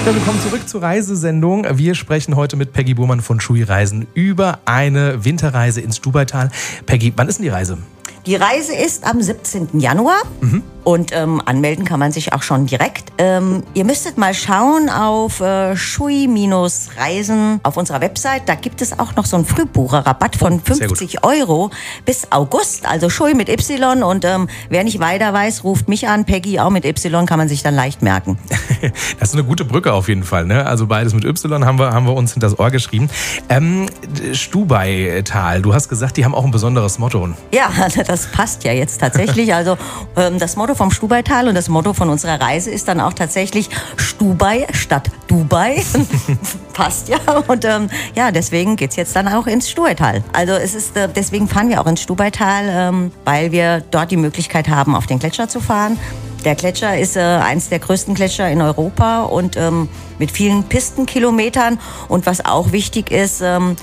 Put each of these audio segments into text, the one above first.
Ja, willkommen zurück zur Reisesendung. Wir sprechen heute mit Peggy Burmann von Shui Reisen über eine Winterreise ins Stubaital. Peggy, wann ist denn die Reise? Die Reise ist am 17. Januar und anmelden kann man sich auch schon direkt. Ihr müsstet mal schauen auf Shui-Reisen auf unserer Website. Da gibt es auch noch so einen Frühbucherrabatt von 50 € bis August. Also Shui mit Y und wer nicht weiter weiß, ruft mich an. Peggy auch mit Y, kann man sich dann leicht merken. Das ist eine gute Brücke auf jeden Fall, ne? Also beides mit Y haben wir uns hinter das Ohr geschrieben. Stubaital, du hast gesagt, die haben auch ein besonderes Motto. Ja, das passt ja jetzt tatsächlich. Also das Motto vom Stubaital und das Motto von unserer Reise ist dann auch tatsächlich Stubai statt Dubai. Passt ja. Und ja, deswegen geht's jetzt dann auch ins Stubaital. Also es ist, deswegen fahren wir auch ins Stubaital, weil wir dort die Möglichkeit haben, auf den Gletscher zu fahren. Der Gletscher ist eins der größten Gletscher in Europa und mit vielen Pistenkilometern. Und was auch wichtig ist,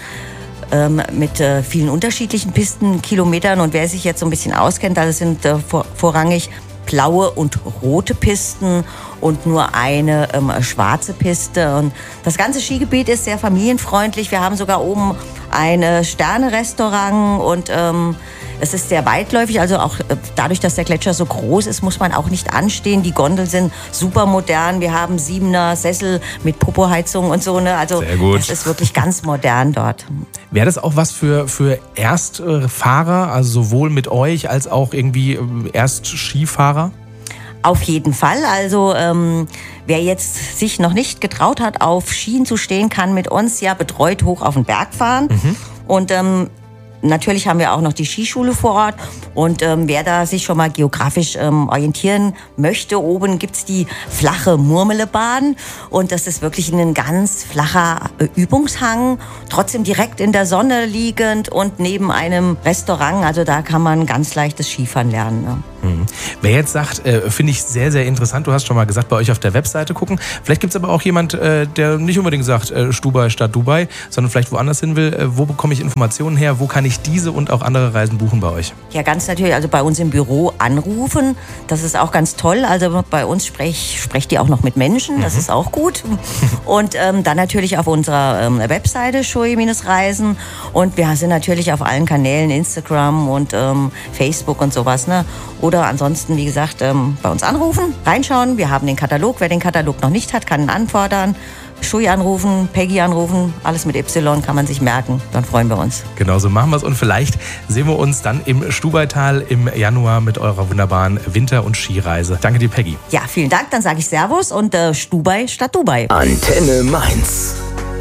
mit vielen unterschiedlichen Pistenkilometern. Und wer sich jetzt so ein bisschen auskennt, das sind vorrangig blaue und rote Pisten und nur eine schwarze Piste. Und das ganze Skigebiet ist sehr familienfreundlich. Wir haben sogar oben ein Sterne-Restaurant und es ist sehr weitläufig, also auch dadurch, dass der Gletscher so groß ist, muss man auch nicht anstehen. Die Gondeln sind super modern. Wir haben 7er Sessel mit Popoheizung und so. Ne? Also es ist wirklich ganz modern dort. Wäre das auch was für Erstfahrer, also sowohl mit euch als auch irgendwie Erstskifahrer? Auf jeden Fall. Also wer jetzt sich noch nicht getraut hat, auf Skien zu stehen, kann mit uns ja betreut hoch auf den Berg fahren. Und natürlich haben wir auch noch die Skischule vor Ort und wer da sich schon mal geografisch orientieren möchte, oben gibt's die flache Murmelebahn und das ist wirklich ein ganz flacher Übungshang, trotzdem direkt in der Sonne liegend und neben einem Restaurant, also da kann man ganz leichtes Skifahren lernen. Ne? Wer jetzt sagt, finde ich sehr, sehr interessant, du hast schon mal gesagt, bei euch auf der Webseite gucken. Vielleicht gibt es aber auch jemand, der nicht unbedingt sagt, Stubai statt Dubai, sondern vielleicht woanders hin will. Wo bekomme ich Informationen her? Wo kann ich diese und auch andere Reisen buchen bei euch? Ja, ganz natürlich, also bei uns im Büro anrufen. Das ist auch ganz toll. Also bei uns sprecht ihr auch noch mit Menschen, das ist auch gut. Und dann natürlich auf unserer Webseite Shui-Reisen. Und wir sind natürlich auf allen Kanälen, Instagram und Facebook und sowas, ne? Oder ansonsten, wie gesagt, bei uns anrufen, reinschauen. Wir haben den Katalog. Wer den Katalog noch nicht hat, kann ihn anfordern. Shui anrufen, Peggy anrufen, alles mit Y kann man sich merken. Dann freuen wir uns. Genau so machen wir es. Und vielleicht sehen wir uns dann im Stubaital im Januar mit eurer wunderbaren Winter- und Skireise. Danke dir, Peggy. Ja, vielen Dank. Dann sage ich Servus und Stubai statt Dubai. Antenne Mainz.